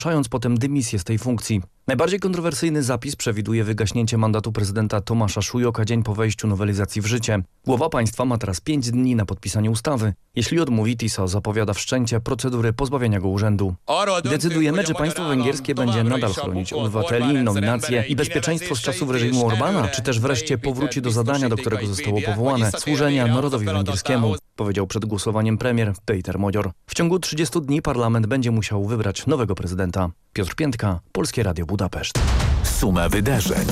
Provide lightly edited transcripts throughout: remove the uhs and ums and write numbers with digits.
ogłaszając potem dymisję z tej funkcji. Najbardziej kontrowersyjny zapis przewiduje wygaśnięcie mandatu prezydenta Tomasza Szujoka dzień po wejściu nowelizacji w życie. Głowa państwa ma teraz 5 dni na podpisanie ustawy. Jeśli odmówi, TISO zapowiada wszczęcie procedury pozbawienia go urzędu. Decydujemy, czy państwo węgierskie będzie nadal chronić obywateli, nominacje i bezpieczeństwo z czasów reżimu Orbana, czy też wreszcie powróci do zadania, do którego zostało powołane, służenia narodowi węgierskiemu, powiedział przed głosowaniem premier Peter Modzior. W ciągu 30 dni parlament będzie musiał wybrać nowego prezydenta. Piotr Piętka, Polskie Radio Budapeszt. Suma wydarzeń.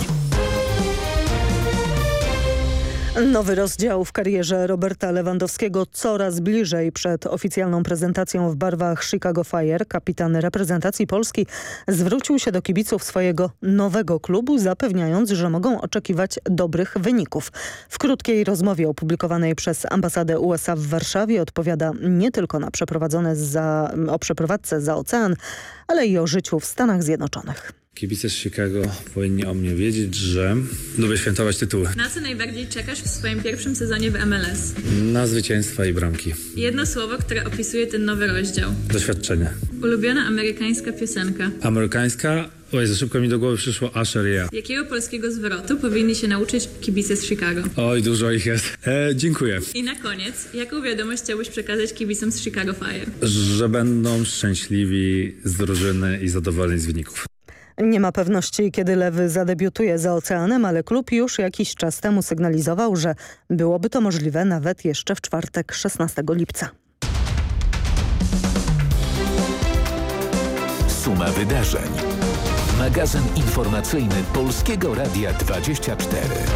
Nowy rozdział w karierze Roberta Lewandowskiego coraz bliżej. Przed oficjalną prezentacją w barwach Chicago Fire kapitan reprezentacji Polski zwrócił się do kibiców swojego nowego klubu, zapewniając, że mogą oczekiwać dobrych wyników. W krótkiej rozmowie opublikowanej przez ambasadę USA w Warszawie odpowiada nie tylko na o przeprowadzce za ocean, ale i o życiu w Stanach Zjednoczonych. Kibice z Chicago powinni o mnie wiedzieć, że lubię świętować tytuły. Na co najbardziej czekasz w swoim pierwszym sezonie w MLS? Na zwycięstwa i bramki. Jedno słowo, które opisuje ten nowy rozdział. Doświadczenie. Ulubiona amerykańska piosenka. Amerykańska? Oj, za szybko mi do głowy przyszło Usher, yeah. Jakiego polskiego zwrotu powinni się nauczyć kibice z Chicago? Oj, dużo ich jest. Dziękuję. I na koniec, jaką wiadomość chciałbyś przekazać kibicom z Chicago Fire? Że będą szczęśliwi z drużyny i zadowoleni z wyników. Nie ma pewności, kiedy Lewy zadebiutuje za oceanem, ale klub już jakiś czas temu sygnalizował, że byłoby to możliwe nawet jeszcze w czwartek 16 lipca. Suma wydarzeń. Magazyn informacyjny Polskiego Radia 24.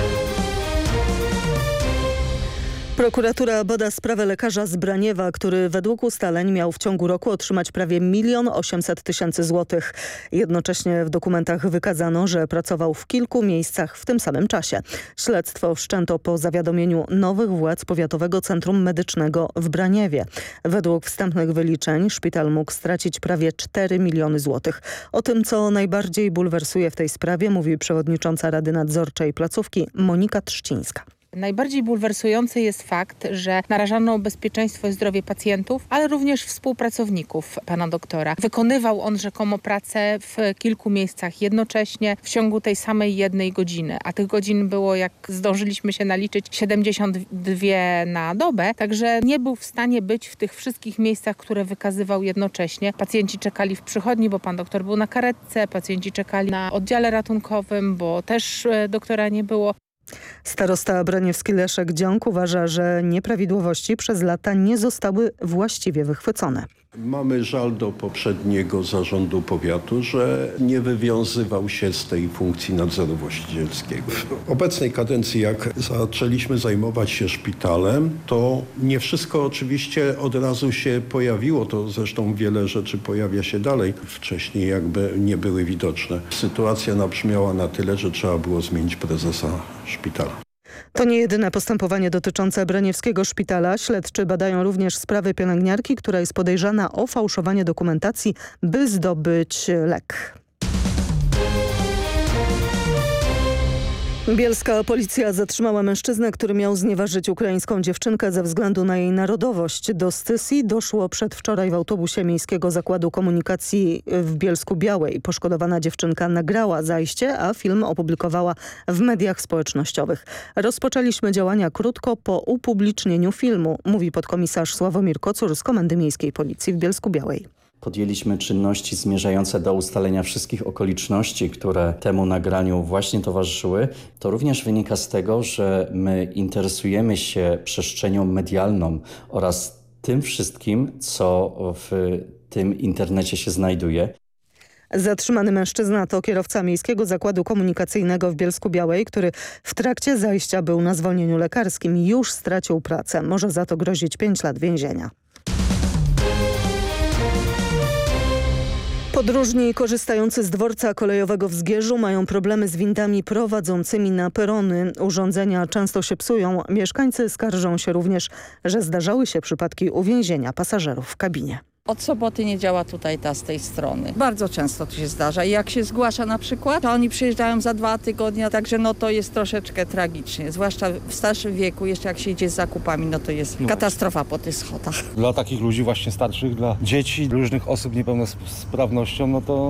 Prokuratura bada sprawę lekarza z Braniewa, który według ustaleń miał w ciągu roku otrzymać prawie 1 800 000 złotych. Jednocześnie w dokumentach wykazano, że pracował w kilku miejscach w tym samym czasie. Śledztwo wszczęto po zawiadomieniu nowych władz Powiatowego Centrum Medycznego w Braniewie. Według wstępnych wyliczeń szpital mógł stracić prawie 4 miliony złotych. O tym, co najbardziej bulwersuje w tej sprawie, mówi przewodnicząca Rady Nadzorczej placówki Monika Trzcińska. Najbardziej bulwersujący jest fakt, że narażano bezpieczeństwo i zdrowie pacjentów, ale również współpracowników pana doktora. Wykonywał on rzekomo pracę w kilku miejscach jednocześnie w ciągu tej samej 1 godziny, a tych godzin było, jak zdążyliśmy się naliczyć, 72 na dobę, także nie był w stanie być w tych wszystkich miejscach, które wykazywał jednocześnie. Pacjenci czekali w przychodni, bo pan doktor był na karetce, pacjenci czekali na oddziale ratunkowym, bo też doktora nie było. Starosta braniewski Leszek Dziąk uważa, że nieprawidłowości przez lata nie zostały właściwie wychwycone. Mamy żal do poprzedniego zarządu powiatu, że nie wywiązywał się z tej funkcji nadzoru właścicielskiego. W obecnej kadencji, jak zaczęliśmy zajmować się szpitalem, to nie wszystko oczywiście od razu się pojawiło. To zresztą wiele rzeczy pojawia się dalej. Wcześniej jakby nie były widoczne. Sytuacja nabrzmiała na tyle, że trzeba było zmienić prezesa szpitala. To nie jedyne postępowanie dotyczące braniewskiego szpitala. Śledczy badają również sprawę pielęgniarki, która jest podejrzana o fałszowanie dokumentacji, by zdobyć lek. Bielska policja zatrzymała mężczyznę, który miał znieważyć ukraińską dziewczynkę ze względu na jej narodowość. Do scysji doszło przedwczoraj w autobusie Miejskiego Zakładu Komunikacji w Bielsku-Białej. Poszkodowana dziewczynka nagrała zajście, a film opublikowała w mediach społecznościowych. Rozpoczęliśmy działania krótko po upublicznieniu filmu, mówi podkomisarz Sławomir Kocur z Komendy Miejskiej Policji w Bielsku-Białej. Podjęliśmy czynności zmierzające do ustalenia wszystkich okoliczności, które temu nagraniu właśnie towarzyszyły. To również wynika z tego, że my interesujemy się przestrzenią medialną oraz tym wszystkim, co w tym internecie się znajduje. Zatrzymany mężczyzna to kierowca Miejskiego Zakładu Komunikacyjnego w Bielsku-Białej, który w trakcie zajścia był na zwolnieniu lekarskim i już stracił pracę. Może za to grozić 5 lat więzienia. Podróżni korzystający z dworca kolejowego w Zgierzu mają problemy z windami prowadzącymi na perony. Urządzenia często się psują. Mieszkańcy skarżą się również, że zdarzały się przypadki uwięzienia pasażerów w kabinie. Od soboty nie działa tutaj ta z tej strony. Bardzo często to się zdarza i jak się zgłasza na przykład, to oni przyjeżdżają za 2 tygodnie, także no to jest troszeczkę tragicznie. Zwłaszcza w starszym wieku, jeszcze jak się idzie z zakupami, no to jest katastrofa po tych schodach. Dla takich ludzi właśnie starszych, dla dzieci, różnych osób niepełnosprawnością, no to